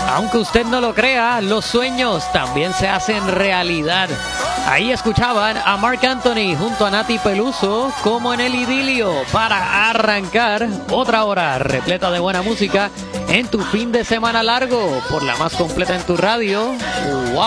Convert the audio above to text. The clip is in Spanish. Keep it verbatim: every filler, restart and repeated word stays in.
Aunque usted no lo crea, los sueños también se hacen realidad. Ahí escuchaban a Marc Anthony junto a Nati Peluso como en el idilio para arrancar otra hora repleta de buena música en tu fin de semana largo por la más completa en tu radio. ¡Wow!